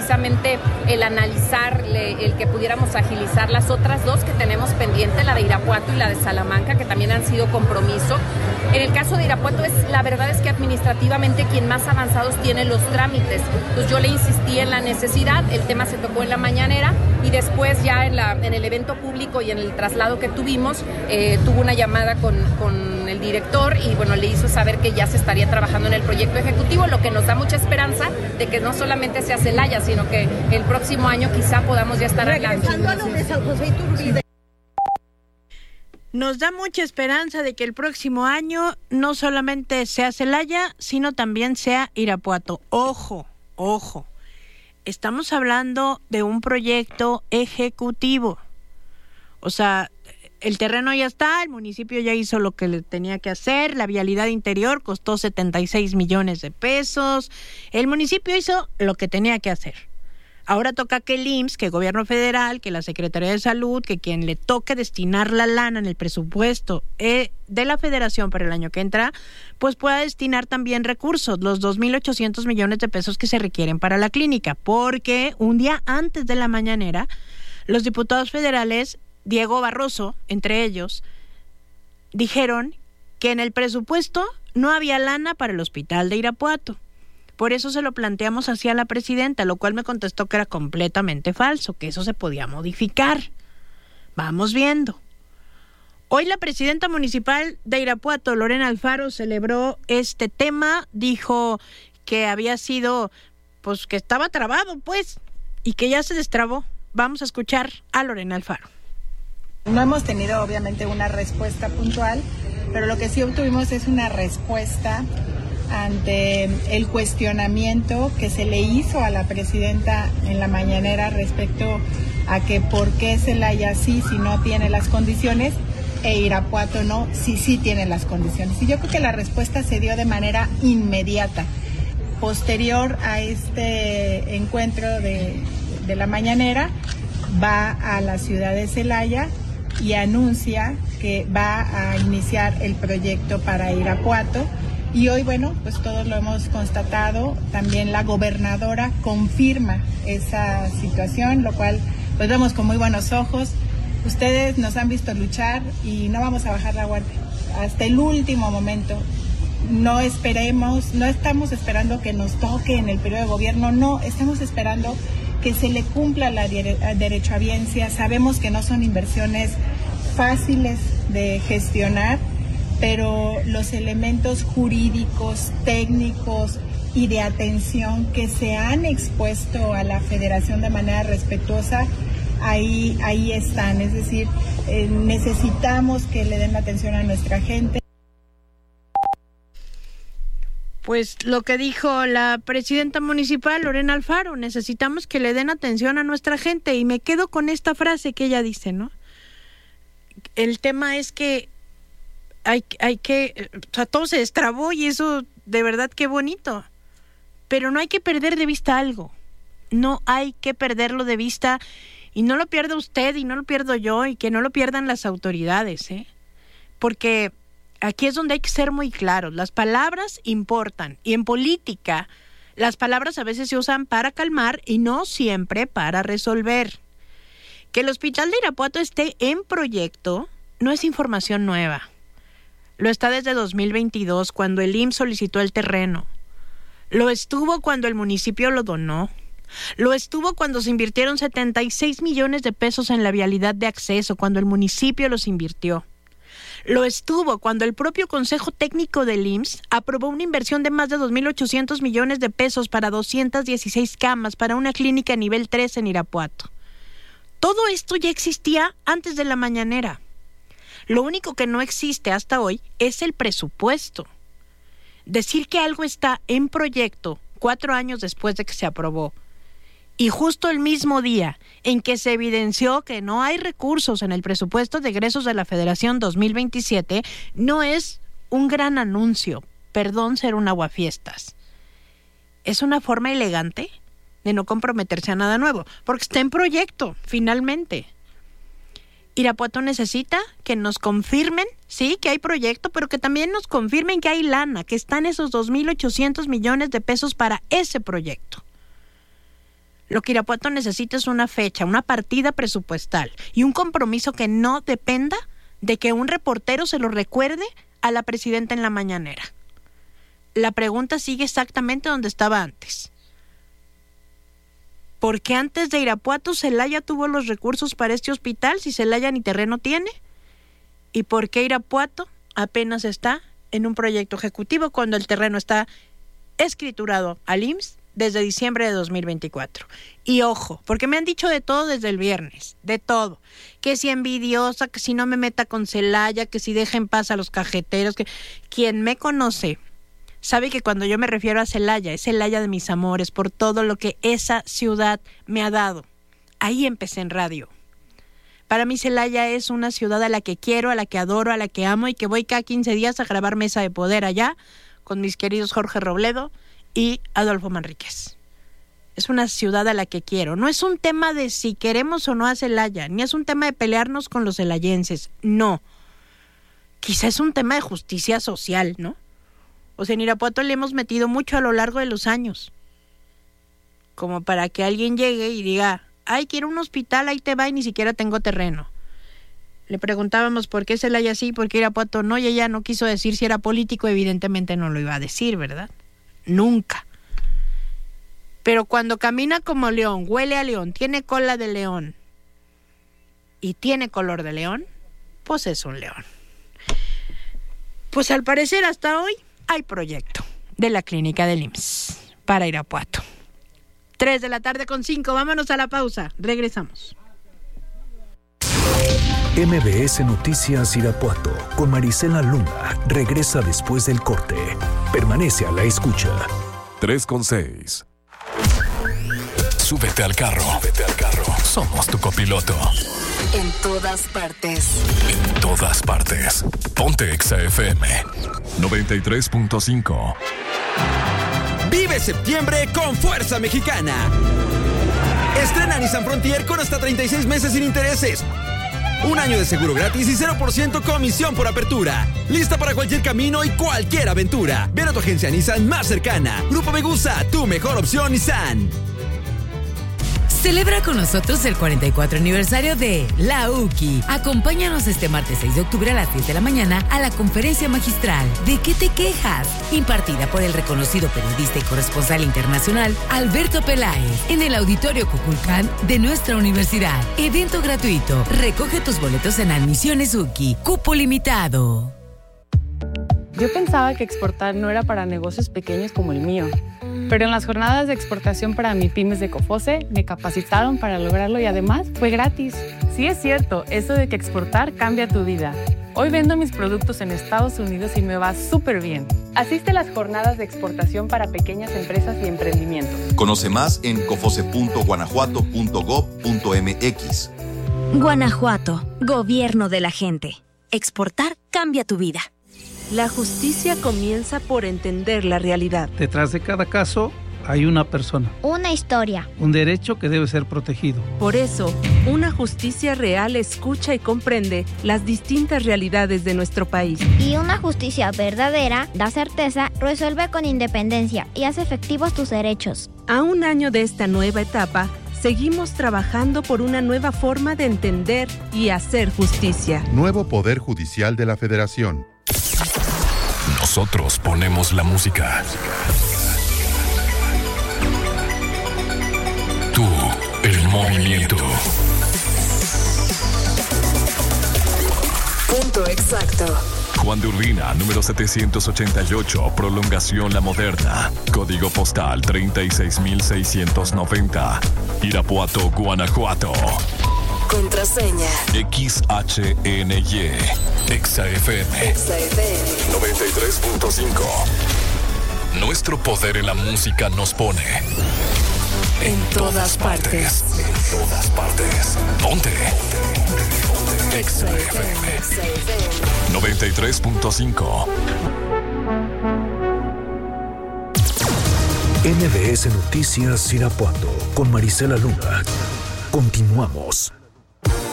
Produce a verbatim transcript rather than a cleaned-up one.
precisamente el analizar, el que pudiéramos agilizar las otras dos que tenemos pendiente, la de Irapuato y la de Salamanca, que también han sido compromiso. En el caso de Irapuato, es, la verdad es que administrativamente quien más avanzados tiene los trámites. Pues yo le insistí en la necesidad, el tema se tocó en la mañanera y después ya en, la, en el evento público y en el traslado que tuvimos, eh, tuvo una llamada con, con el director y bueno, le hizo saber que ya se estaría trabajando en el proyecto ejecutivo, lo que nos da mucha esperanza de que no solamente sea Celaya, sino que el próximo año quizá podamos ya estar hablando. Nos da mucha esperanza de que el próximo año no solamente sea Celaya, sino también sea Irapuato. Ojo, ojo. Estamos hablando de un proyecto ejecutivo. O sea, el terreno ya está, el municipio ya hizo lo que le tenía que hacer, la vialidad interior costó setenta y seis millones de pesos, el municipio hizo lo que tenía que hacer. Ahora toca que el I M S S, que el gobierno federal, que la Secretaría de Salud, que quien le toque destinar la lana en el presupuesto eh, de la federación para el año que entra, pues pueda destinar también recursos, los dos mil ochocientos millones de pesos que se requieren para la clínica, porque un día antes de la mañanera, los diputados federales, Diego Barroso, entre ellos, dijeron que en el presupuesto no había lana para el hospital de Irapuato. Por eso se lo planteamos así a la presidenta, lo cual me contestó que era completamente falso, que eso se podía modificar. Vamos viendo. Hoy la presidenta municipal de Irapuato, Lorena Alfaro, celebró este tema, dijo que había sido, pues que estaba trabado, pues, y que ya se destrabó. Vamos a escuchar a Lorena Alfaro. No hemos tenido obviamente una respuesta puntual, pero lo que sí obtuvimos es una respuesta ante el cuestionamiento que se le hizo a la presidenta en la mañanera respecto a que por qué Celaya sí si no tiene las condiciones e Irapuato no, si sí tiene las condiciones. Y yo creo que la respuesta se dio de manera inmediata. Posterior a este encuentro de, de la mañanera, va a la ciudad de Celaya y anuncia que va a iniciar el proyecto para Irapuato. Y hoy, bueno, pues todos lo hemos constatado, también la gobernadora confirma esa situación, lo cual pues vemos con muy buenos ojos. Ustedes nos han visto luchar y no vamos a bajar la guardia hasta el último momento. No esperemos, no estamos esperando que nos toque en el periodo de gobierno, no, estamos esperando que se le cumpla la derechohabiencia. Sabemos que no son inversiones fáciles de gestionar, pero los elementos jurídicos, técnicos y de atención que se han expuesto a la Federación de manera respetuosa, ahí, ahí están. Es decir, eh, necesitamos que le den la atención a nuestra gente. Pues lo que dijo la presidenta municipal, Lorena Alfaro, necesitamos que le den atención a nuestra gente. Y me quedo con esta frase que ella dice, ¿no? El tema es que hay, hay que, o sea, todo se destrabó y eso, de verdad, qué bonito. Pero no hay que perder de vista algo. No hay que perderlo de vista y no lo pierda usted y no lo pierdo yo y que no lo pierdan las autoridades, ¿eh? Porque aquí es donde hay que ser muy claros. Las palabras importan y en política las palabras a veces se usan para calmar y no siempre para resolver. Que el hospital de Irapuato esté en proyecto no es información nueva. Lo está desde dos mil veintidós, cuando el I M S S solicitó el terreno. Lo estuvo cuando el municipio lo donó. Lo estuvo cuando se invirtieron setenta y seis millones de pesos en la vialidad de acceso, cuando el municipio los invirtió. Lo estuvo cuando el propio Consejo Técnico del I M S S aprobó una inversión de más de dos mil ochocientos millones de pesos para doscientas dieciséis camas para una clínica nivel tres en Irapuato. Todo esto ya existía antes de la mañanera. Lo único que no existe hasta hoy es el presupuesto. Decir que algo está en proyecto cuatro años después de que se aprobó y justo el mismo día en que se evidenció que no hay recursos en el presupuesto de egresos de la Federación dos mil veintisiete no es un gran anuncio, perdón ser un aguafiestas. Es una forma elegante de no comprometerse a nada nuevo, porque está en proyecto, finalmente. Irapuato necesita que nos confirmen, sí, que hay proyecto, pero que también nos confirmen que hay lana, que están esos dos mil ochocientos millones de pesos para ese proyecto. Lo que Irapuato necesita es una fecha, una partida presupuestal y un compromiso que no dependa de que un reportero se lo recuerde a la presidenta en la mañanera. La pregunta sigue exactamente donde estaba antes. ¿Por qué antes de Irapuato Celaya tuvo los recursos para este hospital si Celaya ni terreno tiene? ¿Y por qué Irapuato apenas está en un proyecto ejecutivo cuando el terreno está escriturado al I M S S desde diciembre de dos mil veinticuatro? Y ojo, porque me han dicho de todo desde el viernes, de todo. Que si envidiosa, que si no me meta con Celaya, que si deja en paz a los cajeteros. Que quien me conoce sabe que cuando yo me refiero a Celaya, es Celaya de mis amores, por todo lo que esa ciudad me ha dado. Ahí empecé en radio. Para mí Celaya es una ciudad a la que quiero, a la que adoro, a la que amo y que voy cada quince días a grabar Mesa de Poder allá con mis queridos Jorge Robledo y Adolfo Manríquez. Es una ciudad a la que quiero. No es un tema de si queremos o no a Celaya, ni es un tema de pelearnos con los celayenses, no. Quizá es un tema de justicia social, ¿no? O sea, en Irapuato le hemos metido mucho a lo largo de los años. Como para que alguien llegue y diga, ay, quiero un hospital, ahí te va y ni siquiera tengo terreno. Le preguntábamos por qué Celaya sí, por qué Irapuato no, y ella no quiso decir si era político, evidentemente no lo iba a decir, ¿verdad? Nunca. Pero cuando camina como león, huele a león, tiene cola de león y tiene color de león, pues es un león. Pues al parecer hasta hoy hay proyecto de la clínica del I M S S para Irapuato. Tres de la tarde con cinco, vámonos a la pausa, regresamos. M B S Noticias Irapuato con Marisela Luna regresa después del corte. Permanece a la escucha. tres con seis. Súbete al carro. Súbete al carro. Somos tu copiloto. En todas partes. En todas partes. Ponte Exa F M noventa y tres punto cinco. Vive septiembre con Fuerza Mexicana. Estrena Nissan Frontier con hasta treinta y seis meses sin intereses. Un año de seguro gratis y cero por ciento comisión por apertura. Lista para cualquier camino y cualquier aventura. Ven a tu agencia Nissan más cercana. Grupo Megusa, tu mejor opción Nissan. Celebra con nosotros el cuarenta y cuatro aniversario de La U C I. Acompáñanos este martes seis de octubre a las diez de la mañana a la conferencia magistral ¿De qué te quejas?, impartida por el reconocido periodista y corresponsal internacional Alberto Peláez en el Auditorio Cuculcán de nuestra universidad. Evento gratuito. Recoge tus boletos en Admisiones U C I. Cupo limitado. Yo pensaba que exportar no era para negocios pequeños como el mío. Pero en las jornadas de exportación para MIPYMES de COFOSE me capacitaron para lograrlo y además fue gratis. Sí es cierto, eso de que exportar cambia tu vida. Hoy vendo mis productos en Estados Unidos y me va súper bien. Asiste a las jornadas de exportación para pequeñas empresas y emprendimientos. Conoce más en cofose punto guanajuato punto gob punto mx. Guanajuato, gobierno de la gente. Exportar cambia tu vida. La justicia comienza por entender la realidad. Detrás de cada caso hay una persona. Una historia. Un derecho que debe ser protegido. Por eso, una justicia real escucha y comprende las distintas realidades de nuestro país. Y una justicia verdadera da certeza, resuelve con independencia y hace efectivos tus derechos. A un año de esta nueva etapa, seguimos trabajando por una nueva forma de entender y hacer justicia. Nuevo Poder Judicial de la Federación. Nosotros ponemos la música. Tú, el movimiento. Punto exacto. Juan de Urbina, número setecientos ochenta y ocho, Prolongación La Moderna. Código postal treinta y seis mil seiscientos noventa. Irapuato, Guanajuato. Contraseña X H N Y. Exa F M Exa F M noventa y tres punto cinco. Nuestro poder en la música nos pone en, en todas partes. partes. En todas partes. Ponte. Ponte. Exa F M noventa y tres punto cinco. M B S Noticias Irapuato con Marisela Luna. Continuamos.